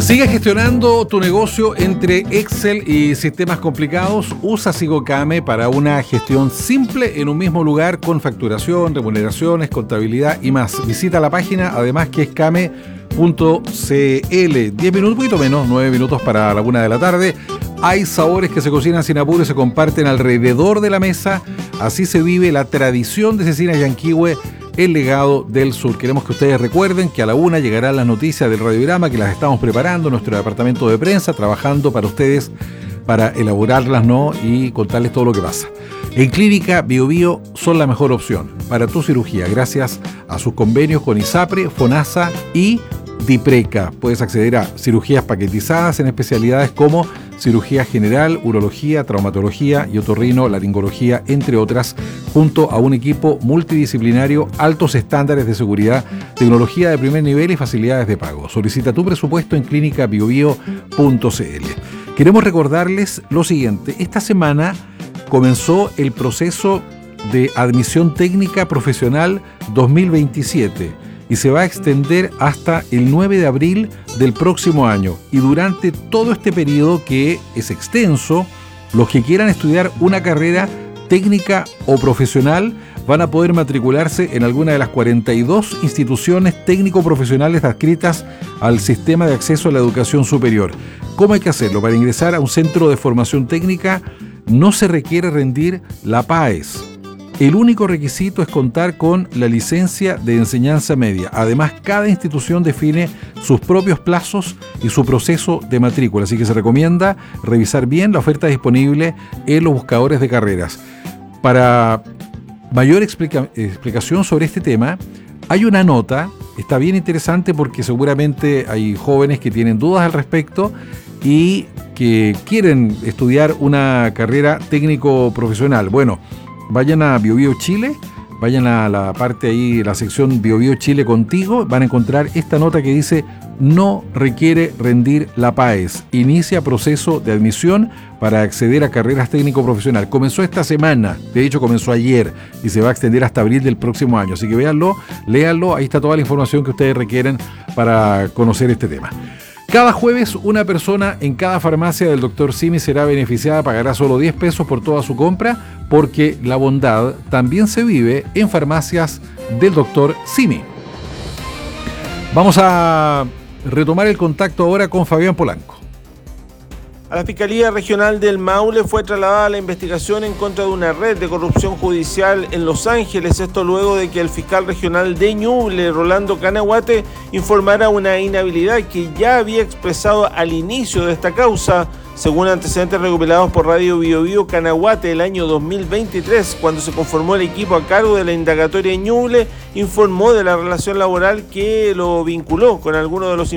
Sigue gestionando tu negocio entre Excel y sistemas complicados. Usa Sigocame para una gestión simple en un mismo lugar con facturación, remuneraciones, contabilidad y más. Visita la página, además, que es came.cl. 10 minutos, un poquito menos, 9 minutos para la 1 de la tarde. Hay sabores que se cocinan sin apuro y se comparten alrededor de la mesa. Así se vive la tradición de Cecina Yanquihue, el legado del sur. Queremos que ustedes recuerden que a la 1 llegarán las noticias del Radiograma, que las estamos preparando en nuestro departamento de prensa, trabajando para ustedes, para elaborarlas, ¿no? Y contarles todo lo que pasa. En Clínica BioBio son la mejor opción para tu cirugía, gracias a sus convenios con ISAPRE, FONASA y DIPRECA. Puedes acceder a cirugías paquetizadas en especialidades como cirugía general, urología, traumatología y otorrino, laringología, entre otras, junto a un equipo multidisciplinario, altos estándares de seguridad, tecnología de primer nivel y facilidades de pago. Solicita tu presupuesto en clínicabiobio.cl. Queremos recordarles lo siguiente: esta semana comenzó el proceso de admisión técnica profesional 2027 y se va a extender hasta el 9 de abril del próximo año. Y durante todo este periodo, que es extenso, los que quieran estudiar una carrera técnica o profesional van a poder matricularse en alguna de las 42 instituciones técnico-profesionales adscritas al Sistema de Acceso a la Educación Superior. ¿Cómo hay que hacerlo? Para ingresar a un centro de formación técnica no se requiere rendir la PAES. El único requisito es contar con la licencia de enseñanza media. Además, cada institución define sus propios plazos y su proceso de matrícula, así que se recomienda revisar bien la oferta disponible en los buscadores de carreras. Para mayor explicación sobre este tema, hay una nota, está bien interesante porque seguramente hay jóvenes que tienen dudas al respecto y que quieren estudiar una carrera técnico-profesional. Bueno, vayan a BioBio Chile, vayan a la parte ahí, la sección BioBio Chile Contigo, van a encontrar esta nota que dice: no requiere rendir la PAES, inicia proceso de admisión para acceder a carreras técnico-profesional. Comenzó esta semana, de hecho comenzó ayer y se va a extender hasta abril del próximo año, así que véanlo, léanlo, ahí está toda la información que ustedes requieren para conocer este tema. Cada jueves, una persona en cada farmacia del Dr. Simi será beneficiada, pagará solo 10 pesos por toda su compra, porque la bondad también se vive en farmacias del Dr. Simi. Vamos a retomar el contacto ahora con Fabián Polanco. A la Fiscalía Regional del Maule fue trasladada la investigación en contra de una red de corrupción judicial en Los Ángeles. Esto luego de que el fiscal regional de Ñuble, Rolando Canahuate, informara una inhabilidad que ya había expresado al inicio de esta causa. Según antecedentes recopilados por Radio BioBio, Canahuate, el año 2023, cuando se conformó el equipo a cargo de la indagatoria en Ñuble, informó de la relación laboral que lo vinculó con algunos de los